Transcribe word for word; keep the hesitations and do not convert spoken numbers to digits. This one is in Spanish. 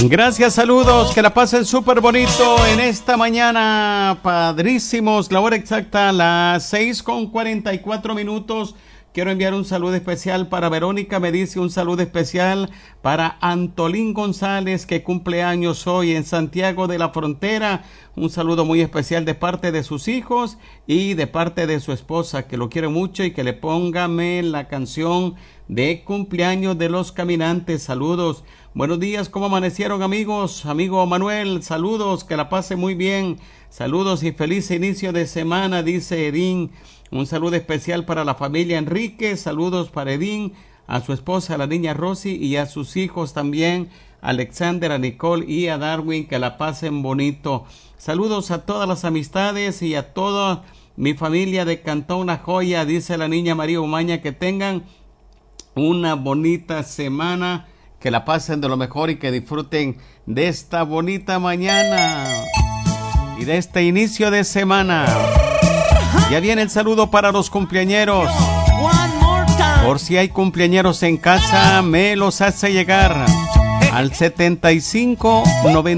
Gracias, saludos, que la pasen súper bonito en esta mañana, padrísimos. La hora exacta, las seis con cuarenta y cuatro minutos. Quiero enviar un saludo especial para Verónica, me dice un saludo especial para Antolín González, que cumple años hoy en Santiago de la Frontera. Un saludo muy especial de parte de sus hijos y de parte de su esposa, que lo quiere mucho, y que le póngame la canción de cumpleaños de Los Caminantes. Saludos. Buenos días, ¿cómo amanecieron, amigos? Amigo Manuel, saludos, que la pase muy bien. Saludos y feliz inicio de semana, dice Edín. Un saludo especial para la familia Enrique, saludos para Edín, a su esposa, la niña Rosy, y a sus hijos también, Alexander, a Nicole y a Darwin, que la pasen bonito. Saludos a todas las amistades y a toda mi familia de Cantón La Joya, dice la niña María Umaña, que tengan una bonita semana, que la pasen de lo mejor y que disfruten de esta bonita mañana y de este inicio de semana. Ya viene el saludo para los cumpleañeros. Por si hay cumpleañeros en casa, me los hace llegar al setenta y cinco noventa.